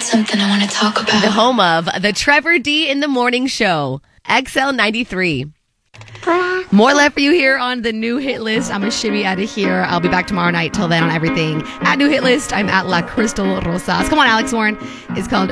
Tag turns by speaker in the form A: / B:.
A: something I want to talk about.
B: The home of the Trevor D in the Morning Show, XL 93. More left for you here on the New Hit List. I'm going to shimmy out of here. I'll be back tomorrow night. Till then, on everything at New Hit List, I'm at La Crystal Rosas. Come on, Alex Warren. It's called